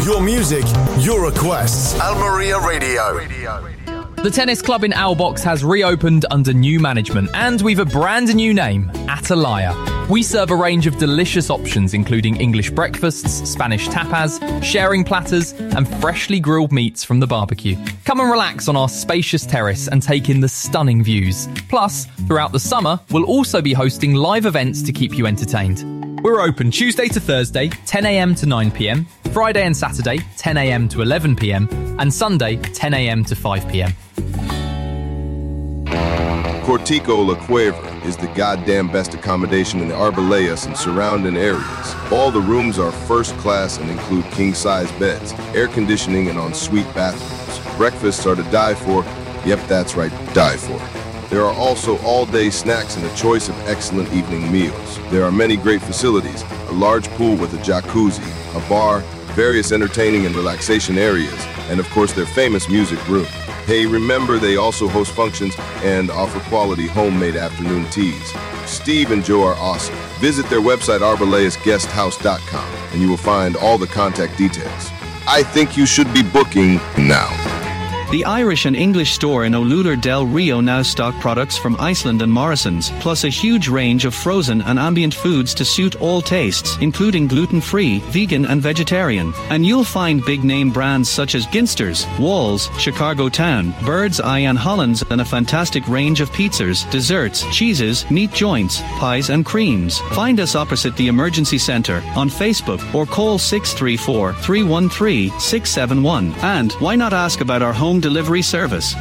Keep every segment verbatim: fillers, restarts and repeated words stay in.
Your music, your requests. Almeria Radio. The tennis club in Albox has reopened under new management, and we've a brand new name, Atalaya. We serve a range of delicious options, including English breakfasts, Spanish tapas, sharing platters, and freshly grilled meats from the barbecue. Come and relax on our spacious terrace and take in the stunning views. Plus, throughout the summer, we'll also be hosting live events to keep you entertained. We're open Tuesday to Thursday, ten a.m. to nine p.m, Friday and Saturday, ten a.m. to eleven p.m, and Sunday, ten a.m. to five p.m. Cortico La Cueva is the goddamn best accommodation in the Arbelayas and surrounding areas. All the rooms are first class and include king-size beds, air conditioning, and ensuite bathrooms. Breakfasts are to die for. Yep, that's right, die for. There are also all-day snacks and a choice of excellent evening meals. There are many great facilities, a large pool with a jacuzzi, a bar, various entertaining and relaxation areas, and of course their famous music room. Hey, remember they also host functions and offer quality homemade afternoon teas. Steve and Joe are awesome. Visit their website arbelayas guest house dot com and you will find all the contact details. I think you should be booking now. The Irish and English store in Olular del Rio now stock products from Iceland and Morrison's, plus a huge range of frozen and ambient foods to suit all tastes, including gluten-free, vegan and vegetarian. And you'll find big-name brands such as Ginsters, Walls, Chicago Town, Bird's Eye and Hollands, and a fantastic range of pizzas, desserts, cheeses, meat joints, pies and creams. Find us opposite the Emergency Centre on Facebook or call six three four, three one three, six seven one. And why not ask about our home delivery service?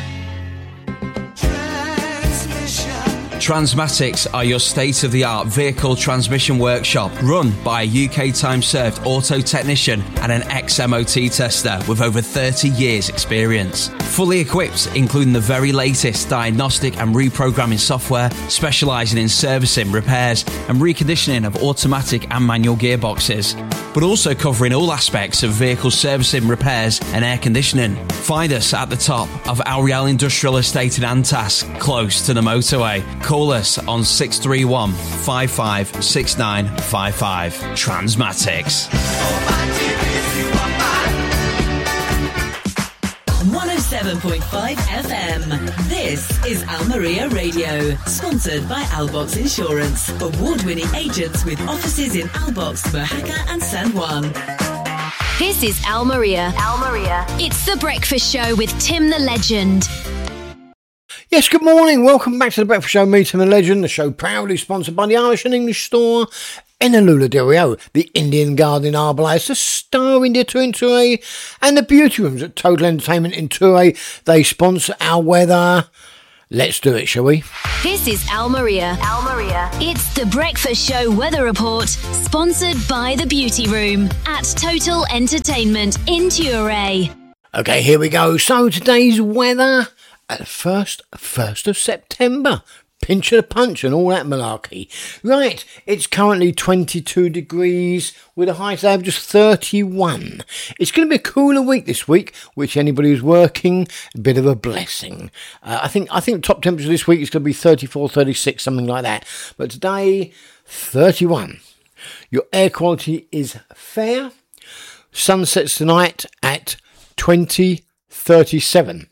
Transmatics are your state-of-the-art vehicle transmission workshop run by a U K time-served auto technician and an ex-M O T tester with over thirty years experience. Fully equipped, including the very latest diagnostic and reprogramming software, specialising in servicing, repairs and reconditioning of automatic and manual gearboxes, but also covering all aspects of vehicle servicing, repairs and air conditioning. Find us at the top of Al Rial Industrial Estate in Antas, close to the motorway. Call us on six three one, five five six nine five five. Transmatics. one oh seven point five F M. This is Almeria Radio, sponsored by Albox Insurance. Award-winning agents with offices in Albox, Mojaca and San Juan. This is Almeria. Almeria. It's The Breakfast Show with Tim the Legend. Yes, good morning. Welcome back to The Breakfast Show, me, Tim the Legend. The show proudly sponsored by the Irish and English store in Olular del Rio, the Indian Garden in Arbelayas, the Star India Tour in Touré, and the Beauty Rooms at Total Entertainment in Touré. They sponsor our weather. Let's do it, shall we? This is Almeria. Almeria. It's The Breakfast Show Weather Report, sponsored by the Beauty Room at Total Entertainment in Touré. Okay, here we go. So today's weather at the first, first of September. Pinch of the punch and all that malarkey. Right, it's currently twenty-two degrees with a high today of just thirty-one. It's going to be a cooler week this week, which anybody who's working, a bit of a blessing. Uh, I think I think top temperature this week is going to be thirty-four, thirty-six, something like that. But today, thirty-one. Your air quality is fair. Sun sets tonight at twenty thirty-seven.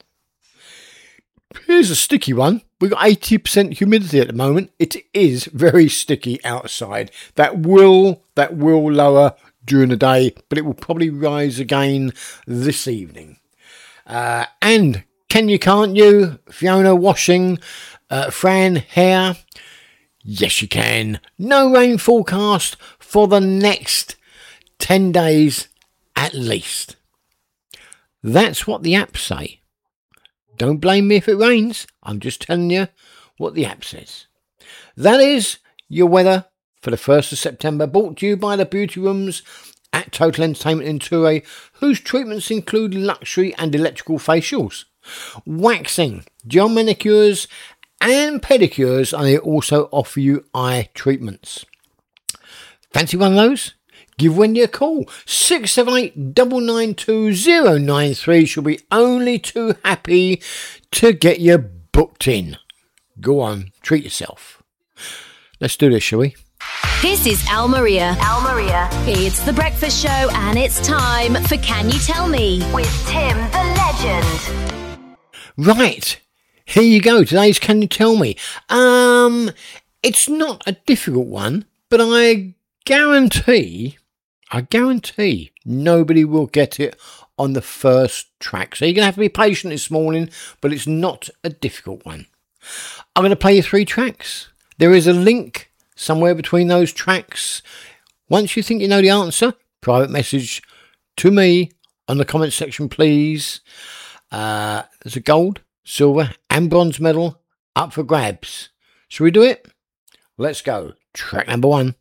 Here's a sticky one. We've got eighty percent humidity at the moment. It is very sticky outside. That will that will lower during the day, but it will probably rise again this evening. Uh, and can you, can't you? Fiona washing, uh, Fran hair. Yes, you can. No rain forecast for the next ten days at least. That's what the apps say. Don't blame me if it rains. I'm just telling you what the app says. That is your weather for the first of September, brought to you by the Beauty Rooms at Total Entertainment in Touré, whose treatments include luxury and electrical facials, waxing, gel manicures and pedicures, and they also offer you eye treatments. Fancy one of those? Give Wendy a call. six seven eight, nine nine two, zero nine three. She'll be only too happy to get you booked in. Go on, treat yourself. Let's do this, shall we? This is Al Maria. Al Maria. It's the breakfast show, and it's time for Can You Tell Me with Tim the Legend. Right, here you go. Today's Can You Tell Me? Um, it's not a difficult one, but I guarantee, I guarantee nobody will get it on the first track. So you're going to have to be patient this morning, but it's not a difficult one. I'm going to play you three tracks. There is a link somewhere between those tracks. Once you think you know the answer, private message to me on the comment section, please. Uh, there's a gold, silver and bronze medal up for grabs. Shall we do it? Let's go. Track number one.